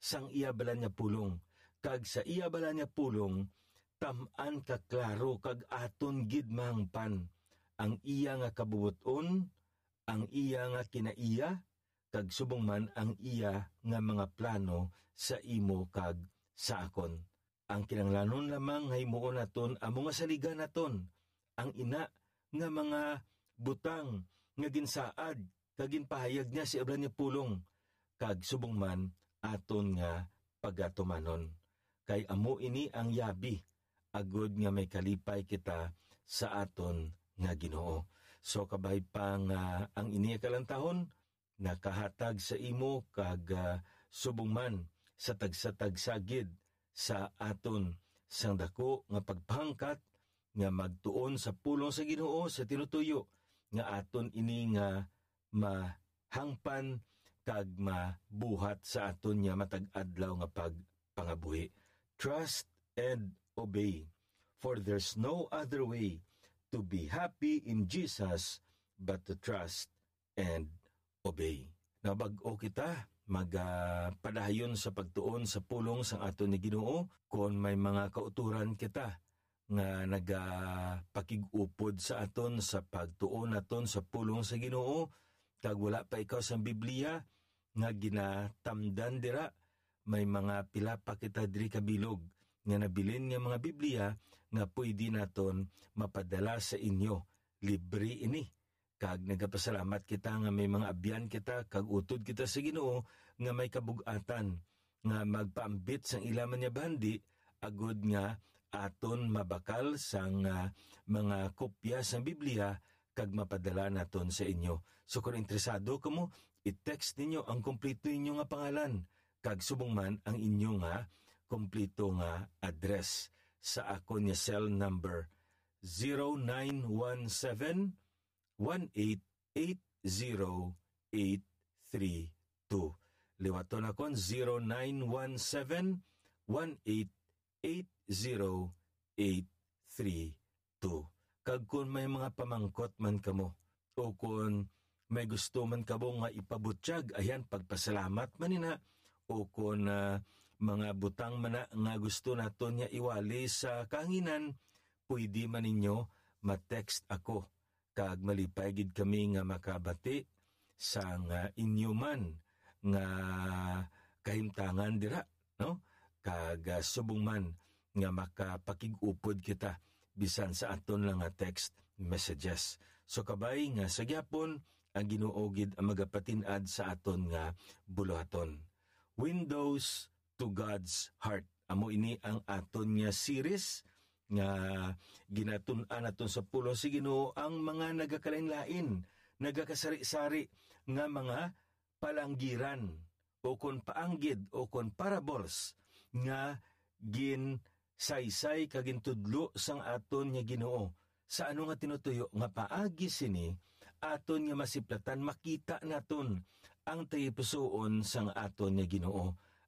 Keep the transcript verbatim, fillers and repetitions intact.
sang iya bala niya pulong. Kag sa iya bala niya pulong, tam-an ka klaro kag aton gid mangpan ang iya nga kabubuton, ang iya nga kinaiya, kag subong man ang iya nga mga plano sa imo kag sa akon. Ang kinanglanon lamang nga himuon naton ang mga saligan naton, ang ina nga mga butang nga ginsaad kag ginpahayag niya si ablan niya pulong, kag subong man aton nga pagatumanon. Kay amo ini ang yabi, agud nga may kalipay kita sa aton nga Ginoo. So kabay pa nga ang ini kalantahon, nakahatag sa imo kag uh, subong man sa tagsatagsagid sa aton sang dako nga pagpangkat nga magtuon sa pulong sa Ginoo sa tinutuyo nga aton ini nga mahangpan kag mabuhat sa aton nga matag-adlaw nga pagpangabuhi. Trust and obey, for there's no other way to be happy in Jesus but to trust and obey. Nabag-o kita magpadayon uh, sa pagtuon sa pulong sang aton ni Ginoo kon may mga kauturan kita nga nagapakig-upod sa aton sa pagtuon naton sa pulong sa Ginoo, kag wala pa ikaw sa Biblia nga ginatamdan dira, may mga pila pa kita diri kabilog nga nabilin nga mga Biblia nga pwede naton mapadala sa inyo. Libre ini. Kag nagapasalamat kita nga may mga abyan kita kag utod kita sa Ginoo nga may kabug-atan nga magpaambit sang ilaman niya bandi agud nga aton mabakal sang uh, mga kopya sang Biblia kag mapadala naton sa inyo. So kung interesado kamo, i-text ninyo ang kompleto inyo nga pangalan kag subong man ang inyo nga kompleto nga address sa akon nga cell number zero nine one seven one eight eight zero eight three two. Liwaton akon zero nine one seven one eight eight zero eight three two. Kag kung may mga pamangkot man kamo o kung may gusto man kamo nga ipabutyag, ayan, pagpasalamat man nina, o kung uh, mga butang man na, nga gusto naton nga iwali sa kahanginan, pwede man ninyo ma-text ako kag malipay gid kami nga makabati sa nga inyo man nga kahimtangan dira, no? Kag uh, subong man nga makapakig-upod kita bisan sa aton lang nga text messages. So kabay nga sa gyapon ang Ginoo gid ang magapatin-ad sa aton nga buluhaton. Windows to God's Heart. Amo ini ang aton nga series nga ginatun-an naton sa pulong sa Ginoo ang mga nagakalain-lain, nagakasari-sari nga mga palanggiran o kon paanggid o kon parables nga gin saysay kagintudlo sang aton nga Ginoo. Sa ano nga tinutuyo nga paagi sini aton nga masiplatan, makita naton ang tagipusoon sang aton nga Ginoo.